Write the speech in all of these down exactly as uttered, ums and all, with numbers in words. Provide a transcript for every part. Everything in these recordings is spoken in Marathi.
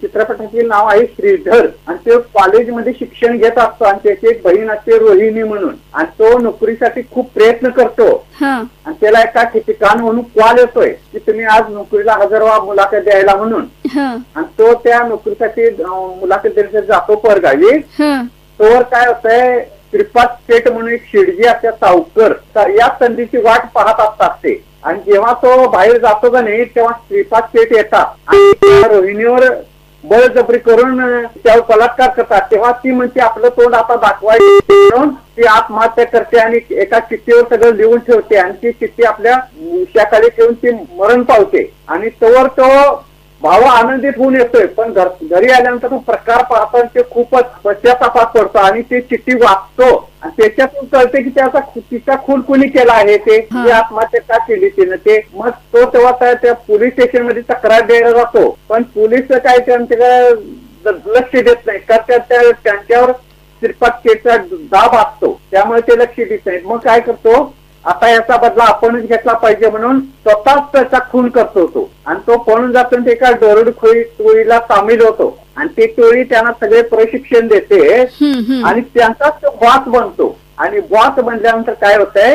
चित्रपटातील नाव आहे श्रीधर आणि तो कॉलेजमध्ये शिक्षण घेत असतो आणि त्याची एक बहीण असते रोहिणी म्हणून आणि तो नोकरीसाठी खूप प्रयत्न करतो आणि त्याला एका ठिकाण म्हणून कॉल येतोय की तुम्ही आज नोकरीला हजर व्हा मुलाखत द्यायला म्हणून आणि तो त्या नोकरीसाठी मुलाखत द्यायला जातो परगावी. तोवर काय होतंय श्रीपाद शेठ म्हणून एक शेडजी असतात सावकर या संधीची वाट पाहत असतात ते आणि जेव्हा तो बाहेर जातो का नाही तेव्हा श्रीपाद शेठ येतात आणि त्या रोहिणीवर बळजबरी करून त्यावर बलात्कार करतात. तेव्हा ती म्हणते आपलं तोंड आता दाखवायचं ती आत्महत्या करते आणि एका चिठ्ठीवर सगळं लिहून ठेवते आणि ती चिठ्ठी आपल्या उशाखाली ठेवून ती मरण पावते आणि तोवर तो भाव आनंदित होऊन येतोय पण घरी आल्यानंतर तो प्रकार पाहता ते खूपच पश्चातापात पडतो आणि ते चिठ्ठी वाचतो आणि त्याच्यातून कळते की त्याचा तिचा खून कुणी केला आहे ते आत्महत्या का केली तिनं ते. मग तो तेव्हा त्या पोलीस स्टेशन मध्ये तक्रार द्यायला जातो पण पोलीस काय त्यांच्या लक्ष देत नाही कारण त्यांच्यावर श्रीपाद शेठचा दाब असतो त्यामुळे ते लक्ष देत नाहीत. मग काय करतो आता याचा बदला आपणच घेतला पाहिजे म्हणून स्वतःच त्याचा खून करतो तो आणि तो पळून जातो एका दरोड टोळीला सामील होतो आणि ती टोळी त्यांना सगळे प्रशिक्षण देते आणि त्यांचाच तो बॉस बनतो आणि बॉस बनल्यानंतर काय होतंय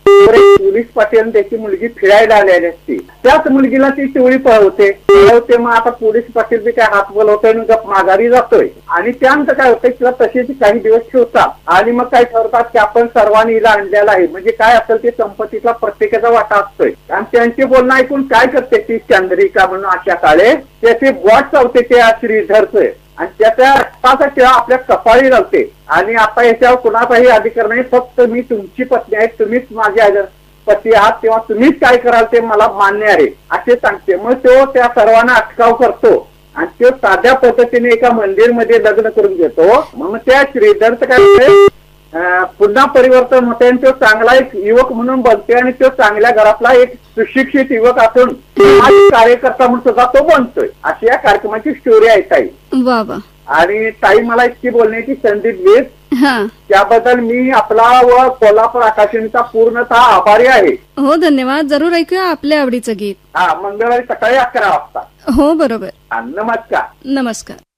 पोलीस पाटील त्याची मुलगी फिरायला आलेली असते त्याच मुलगीला ती टोळी पळवते पळवते मग आता पोलीस पाटील बी काय हात बोलवतोय गप माघारी जातोय आणि त्यानंतर काय होतंय तिला तशीच काही दिवस ठेवतात आणि मग काय ठरवतात की आपण सर्वांनी हिला आणलेला आहे म्हणजे काय असेल ते संपत्तीचा प्रत्येकाचा वाटा असतोय आणि त्यांचे बोलणं ऐकून काय करते ती चंद्रिका म्हणून अशा काळे त्याचे बॉट चावते त्या श्रीधरचे आणि त्याच्या रक्ताचा टिळा आपल्या कपाळी लावते आणि आता याच्यावर कुणाचाही अधिकार नाही फक्त मी तुमची पत्नी आहे तुम्हीच माझे पती आहात तेव्हा तुम्हीच काय कराल ते मला मान्य आहे असे सांगते. मग तो त्या सर्वांना अटकाव करतो आणि तो साध्या पद्धतीने एका मंदिरमध्ये लग्न करून घेतो. मग त्या श्रीधरचं काय पुन्हा परिवर्तन होते आणि तो चांगला एक युवक म्हणून बनते आणि तो चांगल्या घरातला एक सुशिक्षित युवक असून कार्यकर्ता म्हणून सुद्धा तो बनतोय. अशी या कार्यक्रमाची स्टोरी आहे ताई. आणि ताई मला इतकी बोलण्याची संधी दिलीस त्याबद्दल मी आपला व कोल्हापूर आकाशवाणीचा पूर्णतः आभारी आहे. हो धन्यवाद. जरूर ऐकूया आपल्या आवडीचं गीत. हा मंगळवारी सकाळी अकरा वाजता. हो बरोबर. नमस्कार. नमस्कार.